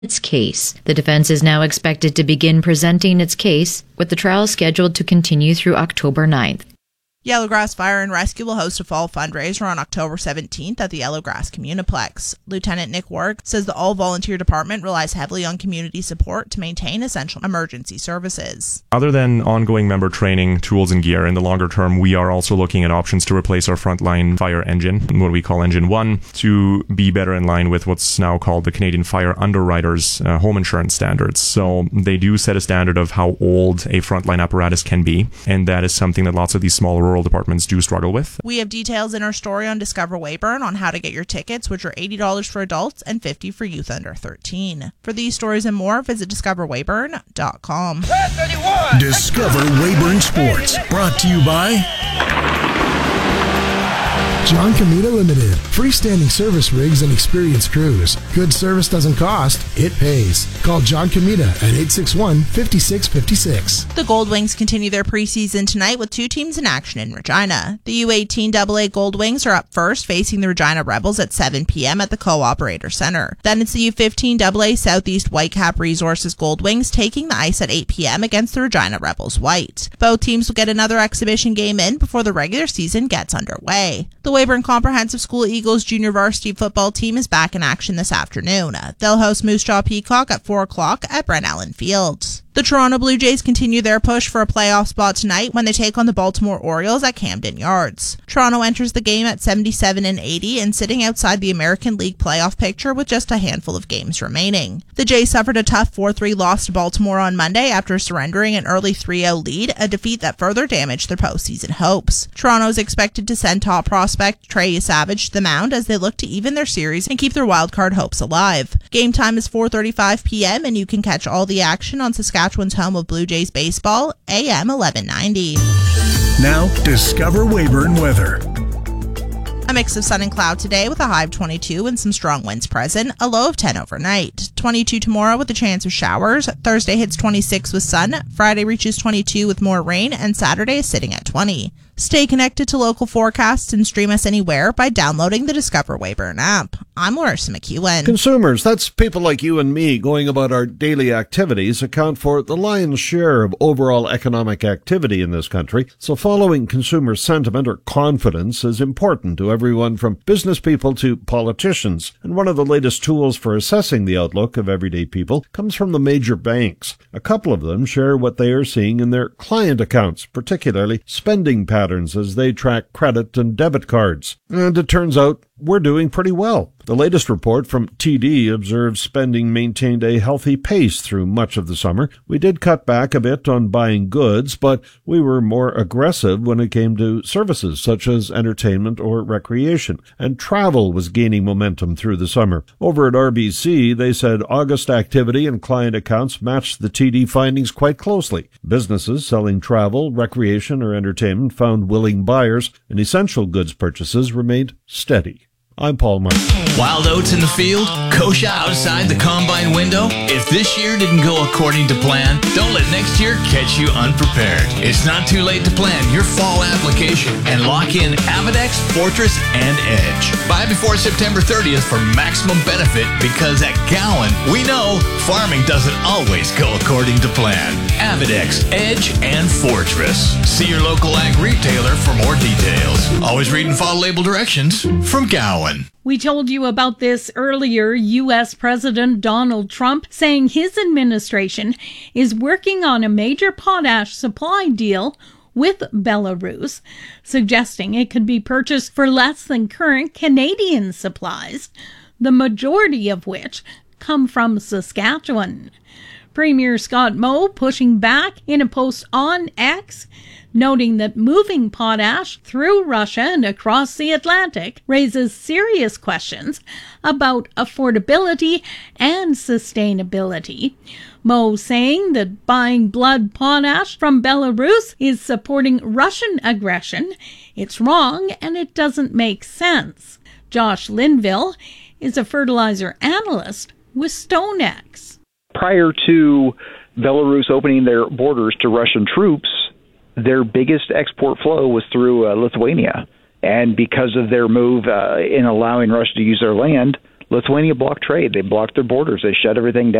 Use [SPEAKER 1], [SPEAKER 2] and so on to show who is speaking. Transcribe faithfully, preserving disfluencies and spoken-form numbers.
[SPEAKER 1] its case. The defense is now expected to begin presenting its case, with the trial scheduled to continue through October ninth.
[SPEAKER 2] Yellowgrass Fire and Rescue will host a fall fundraiser on October seventeenth at the Yellowgrass Communiplex. Lieutenant Nick Warwick says the all-volunteer department relies heavily on community support to maintain essential emergency services.
[SPEAKER 3] Other than ongoing member training, tools, and gear, in the longer term, we are also looking at options to replace our frontline fire engine, what we call Engine one, to be better in line with what's now called the Canadian Fire Underwriters uh, Home Insurance Standards. So they do set a standard of how old a frontline apparatus can be, and that is something that lots of these smaller rural departments do struggle with.
[SPEAKER 2] We have details in our story on Discover Weyburn on how to get your tickets, which are eighty dollars for adults and fifty dollars for youth under thirteen. For these stories and more, visit discover weyburn dot com.
[SPEAKER 4] Discover Weyburn Sports, brought to you by
[SPEAKER 5] John Comita Limited. Freestanding service rigs and experienced crews. Good service doesn't cost, it pays. Call John Comita at eight six one, five six five six.
[SPEAKER 2] The Gold Wings continue their preseason tonight with two teams in action in Regina. The U eighteen double A Gold Wings are up first, facing the Regina Rebels at seven p.m. at the Co-Operator Center. Then it's the U fifteen double A Southeast Whitecap Resources Gold Wings taking the ice at eight p.m. against the Regina Rebels White. Both teams will get another exhibition game in before the regular season gets underway. The Weyburn Comprehensive School Eagles junior varsity football team is back in action this afternoon. They'll host Moose Jaw Peacock at four o'clock at Brent Allen Field. The Toronto Blue Jays continue their push for a playoff spot tonight when they take on the Baltimore Orioles at Camden Yards. Toronto enters the game at seventy-seven and eighty and sitting outside the American League playoff picture with just a handful of games remaining. The Jays suffered a tough four three loss to Baltimore on Monday after surrendering an early three oh lead, a defeat that further damaged their postseason hopes. Toronto is expected to send top prospect Trey Savage to the mound as they look to even their series and keep their wildcard hopes alive. Game time is four thirty-five p.m. and you can catch all the action on Saskatchewan's home of Blue Jays baseball, A M eleven ninety.
[SPEAKER 4] Now, Discover Weyburn weather.
[SPEAKER 2] A mix of sun and cloud today with a high of twenty-two and some strong winds present, a low of ten overnight. twenty-two tomorrow with a chance of showers. Thursday hits twenty-six with sun. Friday reaches twenty-two with more rain, and Saturday is sitting at twenty. Stay connected to local forecasts and stream us anywhere by downloading the Discover Weyburn app. I'm Larissa McEwen.
[SPEAKER 6] Consumers, that's people like you and me going about our daily activities, account for the lion's share of overall economic activity in this country. So following consumer sentiment or confidence is important to everyone from business people to politicians. And one of the latest tools for assessing the outlook of everyday people comes from the major banks. A couple of them share what they are seeing in their client accounts, particularly spending patterns as they track credit and debit cards. And it turns out we're doing pretty well. The latest report from T D observes spending maintained a healthy pace through much of the summer. We did cut back a bit on buying goods, but we were more aggressive when it came to services such as entertainment or recreation, and travel was gaining momentum through the summer. Over at R B C, they said August activity and client accounts matched the T D findings quite closely. Businesses selling travel, recreation, or entertainment found willing buyers, and essential goods purchases remained steady. I'm Paul Martin.
[SPEAKER 7] Wild oats in the field, kosher outside the combine window. If this year didn't go according to plan, don't let next year catch you unprepared. It's not too late to plan your fall application and lock in Avidex, Fortress, and Edge. Buy before September thirtieth for maximum benefit, because at Gowan, we know farming doesn't always go according to plan. Avidex, Edge, and Fortress. See your local ag retailer for more details. Always read and follow label directions from Gowan.
[SPEAKER 8] We told you about this earlier. U S President Donald Trump saying his administration is working on a major potash supply deal with Belarus, suggesting it could be purchased for less than current Canadian supplies, the majority of which come from Saskatchewan. Premier Scott Moe pushing back in a post on X, noting that moving potash through Russia and across the Atlantic raises serious questions about affordability and sustainability. Moe saying that buying blood potash from Belarus is supporting Russian aggression. It's wrong and it doesn't make sense. Josh Linville is a fertilizer analyst with StoneX.
[SPEAKER 9] Prior to Belarus opening their borders to Russian troops, their biggest export flow was through uh, Lithuania. And because of their move uh, in allowing Russia to use their land, Lithuania blocked trade. They blocked their borders. They shut everything down.